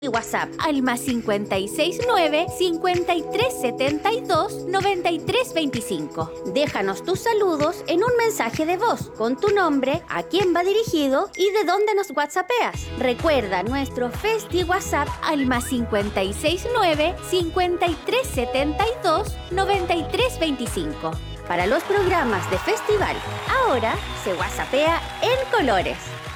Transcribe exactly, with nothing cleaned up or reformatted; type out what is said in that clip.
y WhatsApp al más cincuenta y seis nueve, cincuenta y tres setenta y dos, noventa y tres veinticinco. Déjanos tus saludos en un mensaje de voz con tu nombre, a quién va dirigido y de dónde nos whatsappeas. Recuerda nuestro Festi WhatsApp al más cincuenta y seis nueve, cincuenta y tres setenta y dos, noventa y tres veinticinco. Para los programas de festival, ahora se whatsappea en colores.